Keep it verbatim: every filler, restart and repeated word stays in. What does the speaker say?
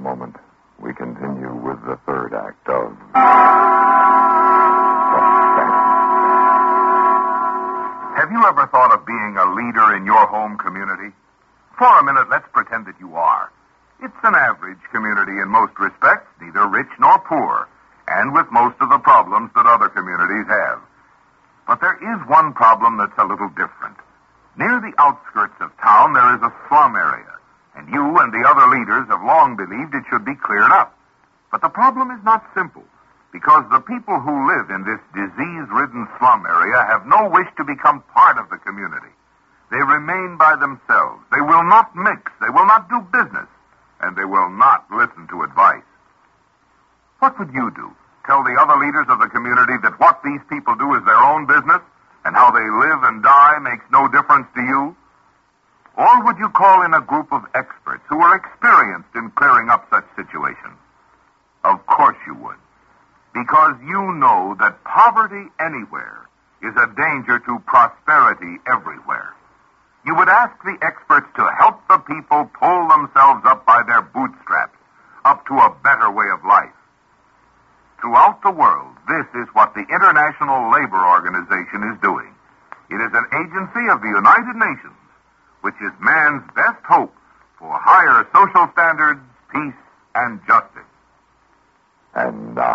moment, we continue with the third act of Have you ever thought of being a leader in your home community? For a minute, let's pretend that you are. It's an average community in most respects, neither rich nor poor, and with most of the problems that other communities have. But there is one problem that's a little different. Near the outskirts of town, there is a slum area, and you and the other leaders have long believed it should be cleared up. But the problem is not simple, because the people who live in this disease-ridden slum area have no wish to become part of the community. They remain by themselves. They will not mix. They will not do business. And they will not listen to advice. What would you do? Tell the other leaders of the community that what these people do is their own business, and how they live and die makes no difference to you? Or would you call in a group of experts who are experienced in clearing up such situations? Of course you would. Because you know that poverty anywhere is a danger to prosperity everywhere. You would ask the experts to help the people pull themselves up by their bootstraps, up to a better way of life. Throughout the world, this is what the International Labor Organization is doing. It is an agency of the United Nations, which is man's best hope for higher social standards, peace, and justice. And now,